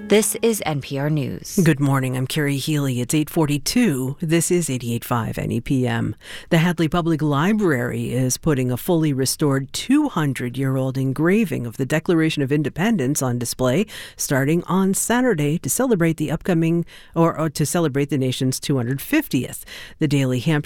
This is NPR News. Good morning. I'm Carrie Healy. It's 8:42. This is 88.5 NEPM. The Hadley Public Library is putting a fully restored 200-year-old engraving of the Declaration of Independence on display starting on Saturday to celebrate the upcoming or to celebrate the nation's 250th. The Daily Hampshire